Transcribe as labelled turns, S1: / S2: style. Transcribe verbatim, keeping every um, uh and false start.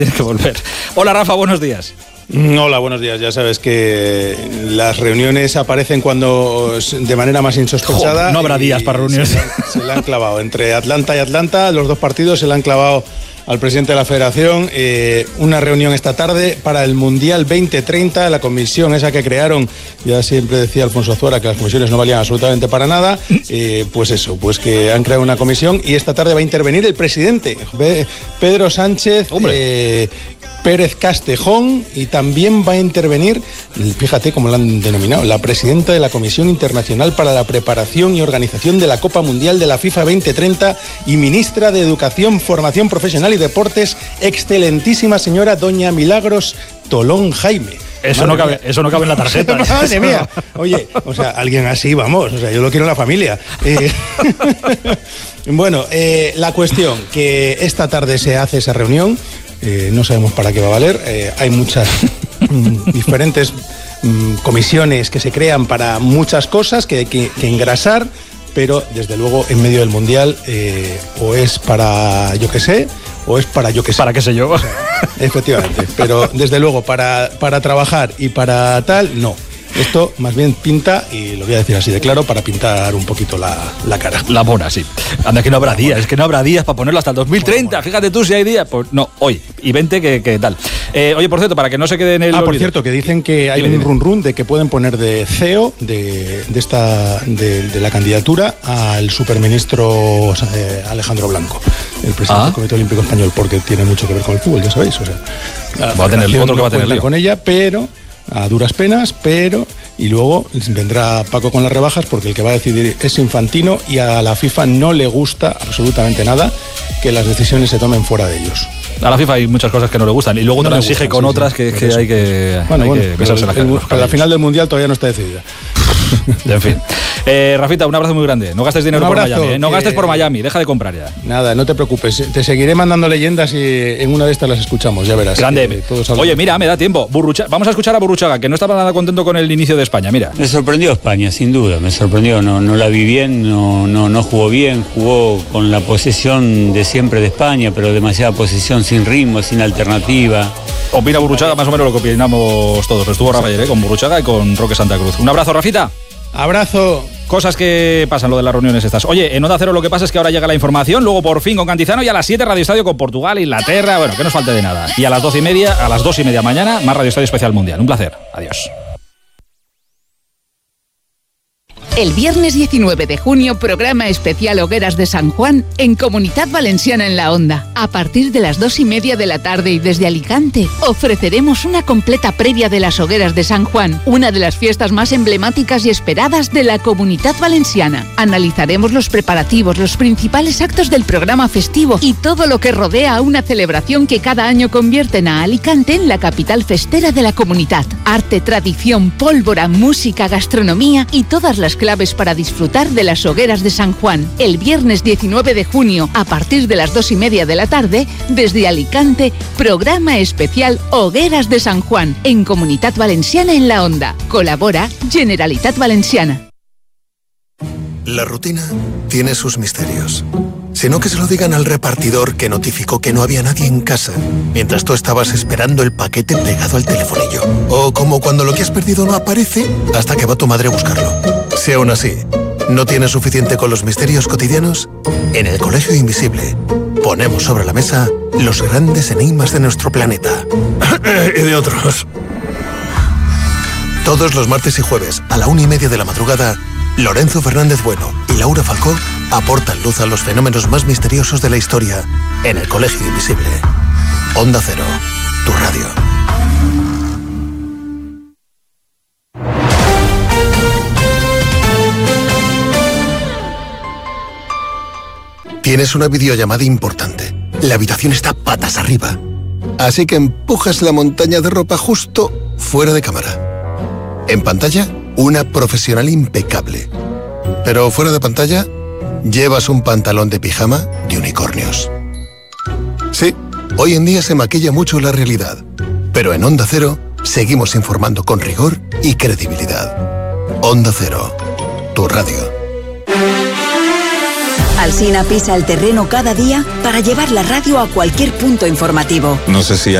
S1: Tienes que volver. Hola, Rafa, buenos días.
S2: Hola, buenos días. Ya sabes que las reuniones aparecen cuando de manera más insospechada.
S1: Jo, no habrá días para reuniones.
S2: Se, se le han clavado entre Atlanta y Atlanta, los dos partidos se le han clavado al presidente de la Federación. Eh, una reunión esta tarde para el Mundial veinte treinta, la comisión esa que crearon. Ya siempre decía Alfonso Azuara que las comisiones no valían absolutamente para nada. Eh, pues eso, pues que han creado una comisión y esta tarde va a intervenir el presidente Pedro Sánchez eh, Pérez Castejón, y también va a intervenir, fíjate cómo la han denominado, la presidenta de la Comisión Internacional para la Preparación y Organización de la Copa Mundial de la FIFA veinte treinta y ministra de Educación, Formación Profesional y Deportes, excelentísima señora doña Milagros Tolón Jaime.
S1: Eso no, cabe, eso no cabe en la tarjeta.
S2: Madre mía. Oye, o sea, alguien así, vamos, o sea, yo lo quiero en la familia. Eh, bueno, eh, la cuestión, que esta tarde se hace esa reunión. Eh, no sabemos para qué va a valer. Eh, hay muchas mm, diferentes mm, comisiones que se crean para muchas cosas que hay que, que engrasar, pero desde luego en medio del Mundial eh, o es para yo qué sé, o es para yo qué sé.
S1: Para qué sé yo.
S2: O sea, efectivamente, pero desde luego para, para trabajar y para tal, no. Esto más bien pinta, y lo voy a decir así de claro, para pintar un poquito la, la cara.
S1: La mona, sí. Anda, que no habrá días, es que no habrá días para ponerlo hasta el dos mil treinta. Bueno, bueno. Fíjate tú si hay días. Pues no, hoy. Y veinte, que, que tal. Eh, oye, por cierto, para que no se quede en el.
S2: Ah,
S1: olvido.
S2: Por cierto, que dicen que hay dime, un run run de que pueden poner de C E O de, de esta de, de la candidatura al superministro eh, Alejandro Blanco, el presidente ah. del Comité Olímpico Español, porque tiene mucho que ver con el fútbol, ya sabéis. O sea,
S1: va a tener otro que va a tener
S2: con ella, pero a duras penas, pero y luego vendrá Paco con las rebajas, porque el que va a decidir es Infantino, y a la FIFA no le gusta absolutamente nada que las decisiones se tomen fuera de ellos.
S1: A la FIFA hay muchas cosas que no le gustan y luego no exige con sí, otras sí, que, que hay que,
S2: bueno,
S1: hay
S2: bueno,
S1: que besarse la cara.
S2: La final del Mundial todavía no está decidida.
S1: En fin. Eh, Rafita, un abrazo muy grande. No gastes dinero por Miami. ¿eh? No que... gastes por Miami. Deja de comprar ya.
S2: Nada, no te preocupes. Te seguiré mandando leyendas y en una de estas las escuchamos. Ya verás.
S1: Grande. Oye, mira, me da tiempo. Burrucha... Vamos a escuchar a Burruchaga, que no estaba nada contento con el inicio de España. Mira.
S3: Me sorprendió España, sin duda. Me sorprendió. No, no la vi bien, no, no, no jugó bien. Jugó con la posesión de siempre de España, pero demasiada posesión sin ritmo, sin alternativa.
S1: Opina Burruchaga más o menos lo que opinamos todos. Estuvo Rafa ayer, ¿eh? Con Burruchaga y con Roque Santa Cruz. Un abrazo, Rafita.
S2: Abrazo.
S1: Cosas que pasan, lo de las reuniones estas. Oye, en Onda Cero lo que pasa es que ahora llega la información, luego por fin con Cantizano, y a las siete Radio Estadio con Portugal, Inglaterra, bueno, que no nos falte de nada. Y a las doce y media, a las dos y media mañana, más Radio Estadio Especial Mundial. Un placer. Adiós.
S4: El viernes diecinueve de junio, programa especial Hogueras de San Juan en Comunidad Valenciana en la Onda. A partir de las dos y media de la tarde y desde Alicante, ofreceremos una completa previa de las Hogueras de San Juan, una de las fiestas más emblemáticas y esperadas de la Comunidad Valenciana. Analizaremos los preparativos, los principales actos del programa festivo y todo lo que rodea a una celebración que cada año convierten a Alicante en la capital festera de la comunidad. Arte, tradición, pólvora, música, gastronomía y todas las claves para disfrutar de las Hogueras de San Juan. El viernes diecinueve de junio, a partir de las dos y media de la tarde, desde Alicante, programa especial Hogueras de San Juan, en Comunidad Valenciana en la Onda. Colabora Generalitat Valenciana.
S5: La rutina tiene sus misterios. Si no, que se lo digan al repartidor que notificó que no había nadie en casa mientras tú estabas esperando el paquete pegado al telefonillo. O como cuando lo que has perdido no aparece hasta que va tu madre a buscarlo. Si aún así no tienes suficiente con los misterios cotidianos, en el Colegio Invisible ponemos sobre la mesa los grandes enigmas de nuestro planeta. Y de otros. Todos los martes y jueves a la una y media de la madrugada, Lorenzo Fernández Bueno y Laura Falcó aportan luz a los fenómenos más misteriosos de la historia en el Colegio Invisible. Onda Cero, tu radio. Tienes una videollamada importante. La habitación está patas arriba. Así que empujas la montaña de ropa justo fuera de cámara. En pantalla, una profesional impecable. Pero fuera de pantalla, llevas un pantalón de pijama de unicornios. Sí, hoy en día se maquilla mucho la realidad. Pero en Onda Cero, seguimos informando con rigor y credibilidad. Onda Cero, tu radio.
S6: Alsina pisa el terreno cada día para llevar la radio a cualquier punto informativo.
S7: No sé si